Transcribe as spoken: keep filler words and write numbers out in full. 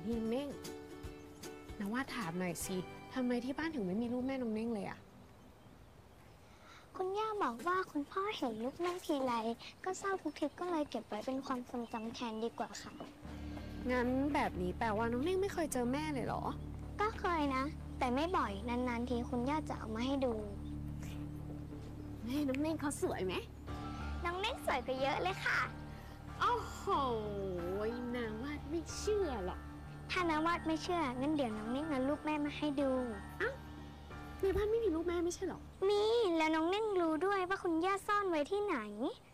นี่น้องเน่งนะว่าถามหน่อยสิทำไมที่บ้านถึงไม่มีรูปแม่น้องเน่งเลยอะคุณย่าบอกว่าคุณพ่อเห็นลูกนั่งทีไรก็เศร้าทุกทีก็เลยเก็บไว้เป็นความทรงจำแทนดีกว่าค่ะงั้นแบบนี้แปลว่าน้องเน่งไม่เคยเจอแม่เลยเหรอก็เคยนะแต่ไม่บ่อยนานๆทีคุณย่าจะเอามาให้ดูแม่น้องเน่งเขาสวยไหมน้องเน่งสวยกว่าเยอะเลยค่ะโอ้โหนางวาดไม่เชื่อหรอกถ้านาวาดไม่เชื่องั้นเดี๋ยวน้องเน่งเอารูปแม่มาให้ดูอ้าวในบ้านไม่มีรูปแม่ไม่ใช่หรอมีแล้วน้องเน่งรู้ด้วยว่าคุณย่าซ่อนไว้ที่ไหน